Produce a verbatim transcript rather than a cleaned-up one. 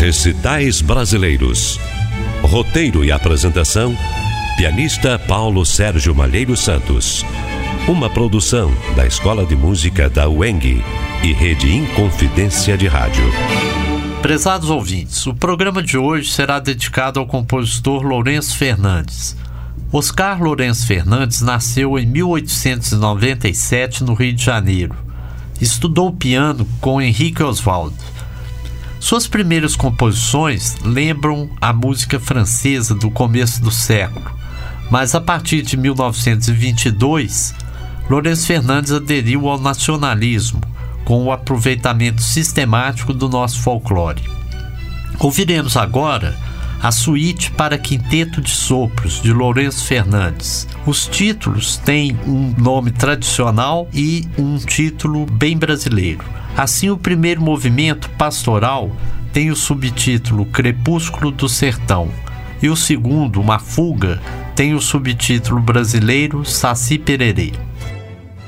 Recitais Brasileiros. Roteiro e apresentação, pianista Paulo Sérgio Malheiro Santos. Uma produção da Escola de Música da U E N G e Rede Inconfidência de Rádio. Prezados ouvintes, o programa de hoje será dedicado ao compositor Lourenço Fernandes. Oscar Lourenço Fernandes nasceu em mil oitocentos e noventa e sete no Rio de Janeiro. Estudou piano com Henrique Oswald. Suas primeiras composições lembram a música francesa do começo do século, mas a partir de mil novecentos e vinte e dois, Lourenço Fernandes aderiu ao nacionalismo, com o aproveitamento sistemático do nosso folclore. Ouviremos agora a suíte para quinteto de sopros de Lourenço Fernandes. Os títulos têm um nome tradicional e um título bem brasileiro. Assim, o primeiro movimento, pastoral, tem o subtítulo Crepúsculo do Sertão, e o segundo, uma fuga, tem o subtítulo brasileiro Saci Pererê.